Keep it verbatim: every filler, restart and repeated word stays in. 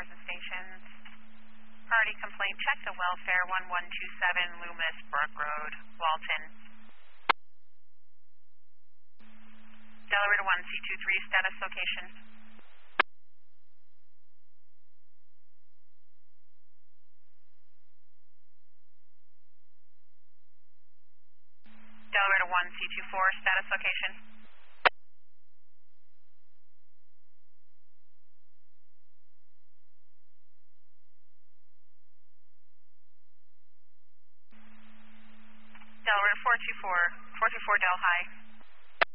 cars and stations. Priority complaint check to welfare one one two seven Loomis Brook Road, Walton. Delaware to one C two three, status location. Delaware to one C two four, status location. Delaware four two four, four two four Del High.